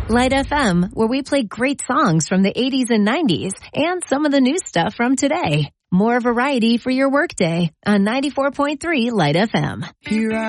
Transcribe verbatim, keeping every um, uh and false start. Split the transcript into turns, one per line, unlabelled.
Light F M, where we play great songs from the eighties and nineties and some of the new stuff from today. More variety for your workday on ninety-four point three Light F M.
Here I